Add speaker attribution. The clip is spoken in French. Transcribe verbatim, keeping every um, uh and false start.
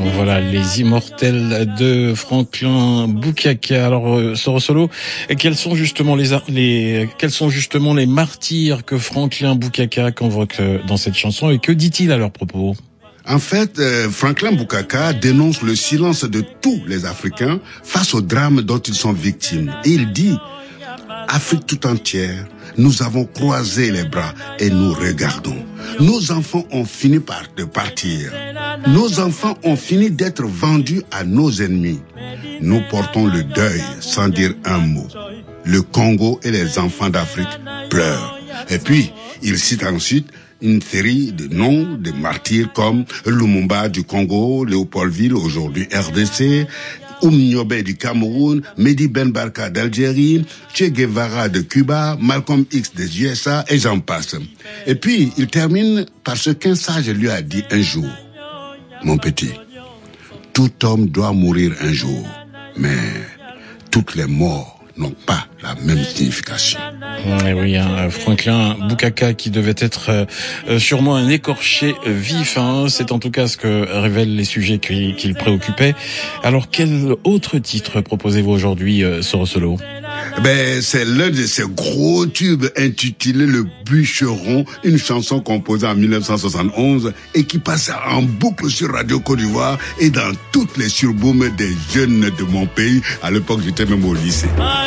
Speaker 1: Voilà, les immortels de Franklin Bukaka. Alors, euh, Soro Solo, quels sont justement les, les, quels sont justement les martyrs que Franklin Bukaka convoque dans cette chanson et que dit-il à leur propos?
Speaker 2: En fait, euh, Franklin Bukaka dénonce le silence de tous les Africains face au drame dont ils sont victimes. Et il dit, Afrique tout entière, nous avons croisé les bras et nous regardons. Nos enfants ont fini par de partir. Nos enfants ont fini d'être vendus à nos ennemis. Nous portons le deuil sans dire un mot. Le Congo et les enfants d'Afrique pleurent. Et puis, il cite ensuite une série de noms de martyrs comme Lumumba du Congo, Léopoldville, aujourd'hui R D C, Oumniobé du Cameroun, Mehdi Ben Barka d'Algérie, Che Guevara de Cuba, Malcolm X des U S A et j'en passe. Et puis, il termine par ce qu'un sage lui a dit un jour. Mon petit, tout homme doit mourir un jour, mais toutes les morts n'ont pas la même signification.
Speaker 1: Et oui, hein, Franklin Bukaka qui devait être euh, sûrement un écorché vif, hein, c'est en tout cas ce que révèlent les sujets qui, qui le préoccupaient. Alors quel autre titre proposez-vous aujourd'hui, euh, Soro Solo?
Speaker 2: Ben, c'est l'un de ces gros tubes intitulé Le Bûcheron, une chanson composée en mille neuf cent soixante et onze et qui passe en boucle sur Radio Côte d'Ivoire et dans toutes les surbooms des jeunes de mon pays. À l'époque, j'étais même au lycée.